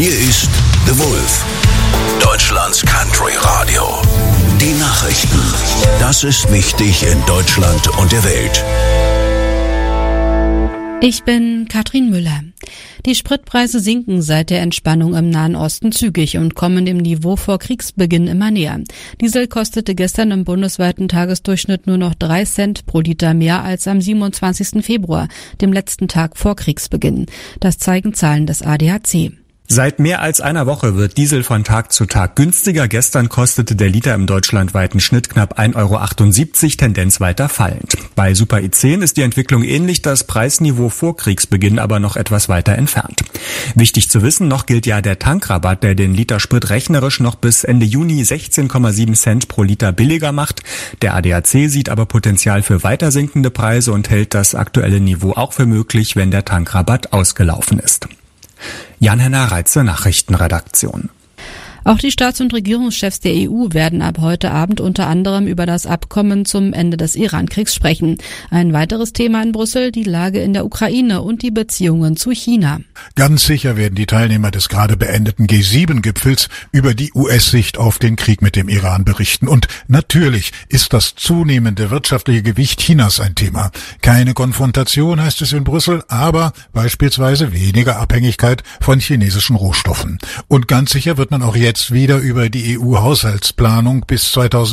Hier ist The Wolf, Deutschlands Country Radio. Die Nachrichten. Das ist wichtig in Deutschland und der Welt. Ich bin Katrin Müller. Die Spritpreise sinken seit der Entspannung im Nahen Osten zügig und kommen dem Niveau vor Kriegsbeginn immer näher. Diesel kostete gestern im bundesweiten Tagesdurchschnitt nur noch 3 Cent pro Liter mehr als am 27. Februar, dem letzten Tag vor Kriegsbeginn. Das zeigen Zahlen des ADAC. Seit mehr als einer Woche wird Diesel von Tag zu Tag günstiger. Gestern kostete der Liter im deutschlandweiten Schnitt knapp 1,78 €, Tendenz weiter fallend. Bei Super E10 ist die Entwicklung ähnlich, das Preisniveau vor Kriegsbeginn aber noch etwas weiter entfernt. Wichtig zu wissen, noch gilt ja der Tankrabatt, der den Liter Sprit rechnerisch noch bis Ende Juni 16,7 Cent pro Liter billiger macht. Der ADAC sieht aber Potenzial für weiter sinkende Preise und hält das aktuelle Niveau auch für möglich, wenn der Tankrabatt ausgelaufen ist. Jan-Henner Reitze, Nachrichtenredaktion. Auch die Staats- und Regierungschefs der EU werden ab heute Abend unter anderem über das Abkommen zum Ende des Iran-Kriegs sprechen. Ein weiteres Thema in Brüssel, die Lage in der Ukraine und die Beziehungen zu China. Ganz sicher werden die Teilnehmer des gerade beendeten G7-Gipfels über die US-Sicht auf den Krieg mit dem Iran berichten. Und natürlich ist das zunehmende wirtschaftliche Gewicht Chinas ein Thema. Keine Konfrontation heißt es in Brüssel, aber beispielsweise weniger Abhängigkeit von chinesischen Rohstoffen. Und ganz sicher wird man auch jetzt wieder über die EU-Haushaltsplanung bis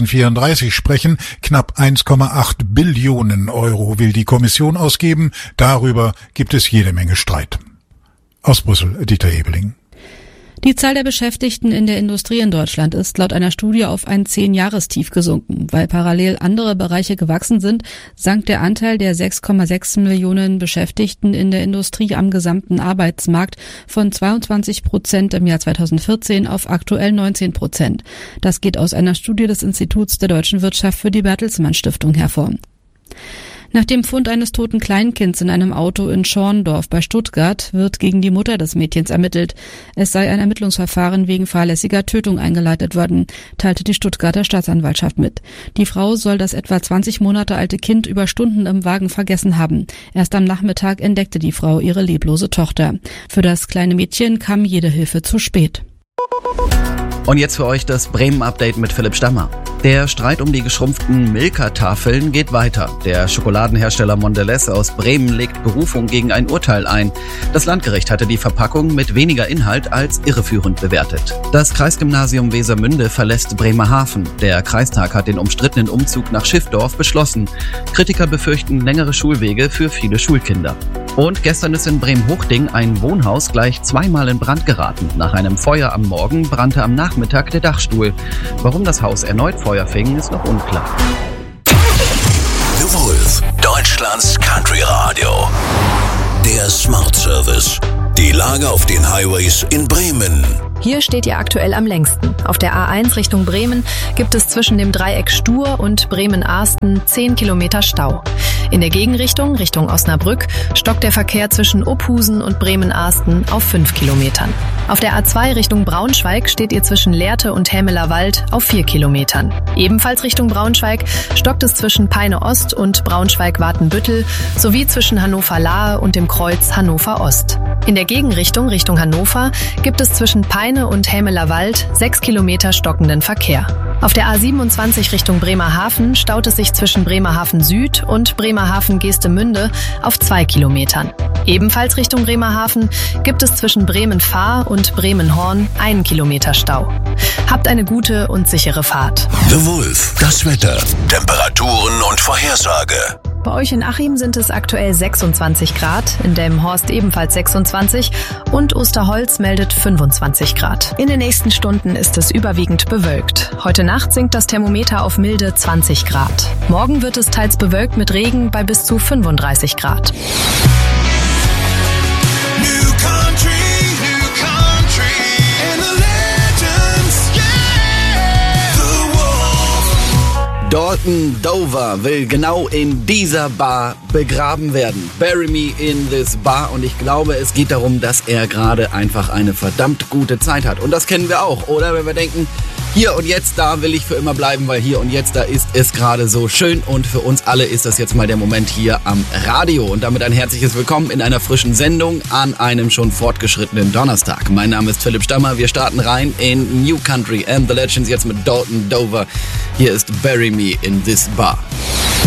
2034 sprechen. Knapp 1,8 Billionen € will die Kommission ausgeben. Darüber gibt es jede Menge Streit. Aus Brüssel, Dieter Hebeling. Die Zahl der Beschäftigten in der Industrie in Deutschland ist laut einer Studie auf ein 10-Jahrestief gesunken. Weil parallel andere Bereiche gewachsen sind, sank der Anteil der 6,6 Millionen Beschäftigten in der Industrie am gesamten Arbeitsmarkt von 22% im Jahr 2014 auf aktuell 19%. Das geht aus einer Studie des Instituts der deutschen Wirtschaft für die Bertelsmann Stiftung hervor. Nach dem Fund eines toten Kleinkinds in einem Auto in Schorndorf bei Stuttgart wird gegen die Mutter des Mädchens ermittelt. Es sei ein Ermittlungsverfahren wegen fahrlässiger Tötung eingeleitet worden, teilte die Stuttgarter Staatsanwaltschaft mit. Die Frau soll das etwa 20 Monate alte Kind über Stunden im Wagen vergessen haben. Erst am Nachmittag entdeckte die Frau ihre leblose Tochter. Für das kleine Mädchen kam jede Hilfe zu spät. Und jetzt für euch das Bremen-Update mit Philipp Stammer. Der Streit um die geschrumpften Milka-Tafeln geht weiter. Der Schokoladenhersteller Mondelez aus Bremen legt Berufung gegen ein Urteil ein. Das Landgericht hatte die Verpackung mit weniger Inhalt als irreführend bewertet. Das Kreisgymnasium Wesermünde verlässt Bremerhaven. Der Kreistag hat den umstrittenen Umzug nach Schiffdorf beschlossen. Kritiker befürchten längere Schulwege für viele Schulkinder. Und gestern ist in Bremen-Hochding ein Wohnhaus gleich zweimal in Brand geraten. Nach einem Feuer am Morgen brannte am Nachmittag der Dachstuhl. Warum das Haus erneut Feuer fing, ist noch unklar. The Wolf, Deutschlands Country Radio. Der Smart Service. Die Lage auf den Highways in Bremen. Hier steht ihr aktuell am längsten. Auf der A1 Richtung Bremen gibt es zwischen dem Dreieck Stur und Bremen-Arsten 10 Kilometer Stau. In der Gegenrichtung, Richtung Osnabrück, stockt der Verkehr zwischen Ophusen und Bremen-Arsten auf 5 Kilometern. Auf der A2 Richtung Braunschweig steht ihr zwischen Lehrte und Hämeler Wald auf 4 Kilometern. Ebenfalls Richtung Braunschweig stockt es zwischen Peine Ost und Braunschweig-Watenbüttel sowie zwischen Hannover-Lahe und dem Kreuz Hannover Ost. In der Gegenrichtung, Richtung Hannover, gibt es zwischen Peine und Hämeler Wald 6 Kilometer stockenden Verkehr. Auf der A27 Richtung Bremerhaven staut es sich zwischen Bremerhaven Süd und Bremerhaven-Geestemünde auf 2 Kilometern. Ebenfalls Richtung Bremerhaven gibt es zwischen Bremen-Fahr und Bremen-Horn 1 Kilometer Stau. Habt eine gute und sichere Fahrt. The Wolf, das Wetter, Temperaturen und Vorhersage. Bei euch in Achim sind es aktuell 26 Grad, in Delmenhorst ebenfalls 26 und Osterholz meldet 25 Grad. In den nächsten Stunden ist es überwiegend bewölkt. Heute Nacht sinkt das Thermometer auf milde 20 Grad. Morgen wird es teils bewölkt mit Regen bei bis zu 35 Grad. Dalton Dover will genau in dieser Bar begraben werden. Bury me in this bar. Und ich glaube, es geht darum, dass er gerade einfach eine verdammt gute Zeit hat. Und das kennen wir auch, oder? Wenn wir denken, Hier und jetzt, da will ich für immer bleiben, weil hier und jetzt, da ist es gerade so schön und für uns alle ist das jetzt mal der Moment hier am Radio und damit ein herzliches Willkommen in einer frischen Sendung an einem schon fortgeschrittenen Donnerstag. Mein Name ist Philipp Stammer, wir starten rein in New Country and the Legends jetzt mit Dalton Dover. Hier ist Bury Me in This Bar.